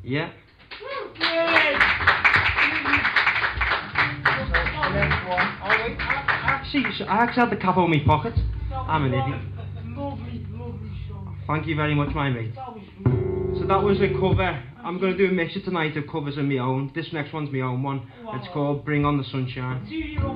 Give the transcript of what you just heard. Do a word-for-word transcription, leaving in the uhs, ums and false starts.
Yeah. Actually, I actually had the cap on my pocket. I'm an idiot. Lovely, lovely song. Thank you very much, my mate. That was good. So that was a cover. I'm going to do a mixture tonight of covers of my own. This next one's my own one. It's called Bring On The Sunshine. Do your own